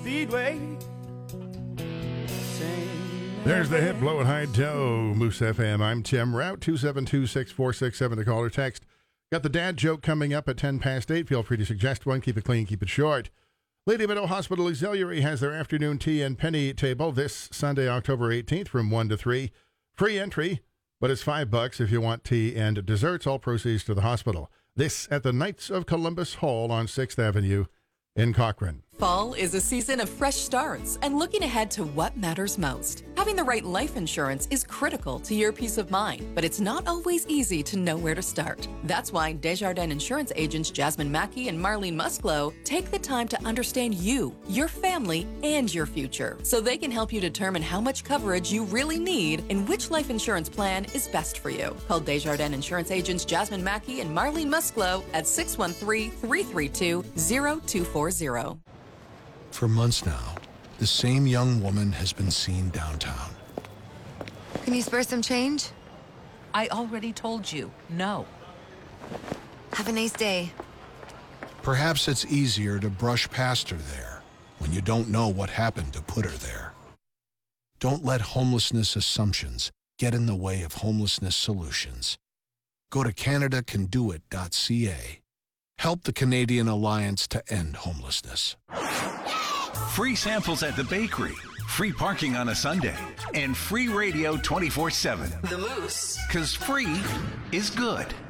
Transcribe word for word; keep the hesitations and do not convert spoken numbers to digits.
Speedway. There's the hit Blow It High Toe, Moose F M. I'm Tim. Route two seven two, six four six seven to call or text. Got the dad joke coming up at ten past eight. Feel free to suggest one. Keep it clean, keep it short. Lady Meadow Hospital Auxiliary has their afternoon tea and penny table this Sunday, October eighteenth from one to three. Free entry, but it's five bucks if you want tea and desserts. All proceeds to the hospital. This at the Knights of Columbus Hall on sixth Avenue in Cochrane. Fall is a season of fresh starts and looking ahead to what matters most. Having the right life insurance is critical to your peace of mind, but it's not always easy to know where to start. That's why Desjardins Insurance agents Jasmine Mackey and Marlene Musclo take the time to understand you, your family, and your future, so they can help you determine how much coverage you really need and which life insurance plan is best for you. Call Desjardins Insurance agents Jasmine Mackey and Marlene Musclo at six one three, three three two, zero two four zero. For months now, the same young woman has been seen downtown. Can you spare some change? I already told you, no. Have a nice day. Perhaps it's easier to brush past her there when you don't know what happened to put her there. Don't let homelessness assumptions get in the way of homelessness solutions. Go to Canada Can Do It dot C A. Help the Canadian Alliance to End Homelessness. Free samples at the bakery, free parking on a Sunday, and free radio twenty-four seven. The Moose. 'Cause free is good.